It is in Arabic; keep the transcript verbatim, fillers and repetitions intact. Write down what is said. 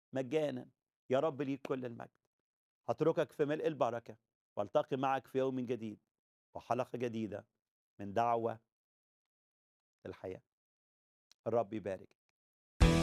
مجانا. يا رب ليك كل المجد. هتركك في ملء البركة، والتقي معك في يوم جديد وحلقة جديدة من دعوة الحياة. الرب يبارك.